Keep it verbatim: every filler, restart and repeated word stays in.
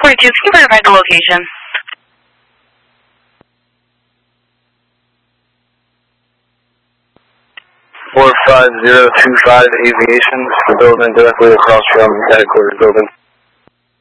forty-two, can you verify the location? four five zero two five Aviation, the building directly across from the headquarters building.